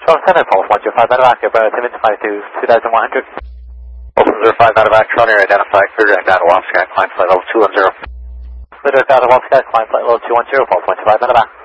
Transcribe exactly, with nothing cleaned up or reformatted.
From seven, Pulse one zero five Medevac, Airborne Altimeter flight to two thousand one hundred. Pulse one zero five Medevac, Toronto, identified, clear direct out of Wapscat, climb flight level two one zero. Clear direct out of Wapscat, climb flight level two one zero, Pulse one zero five Medevac.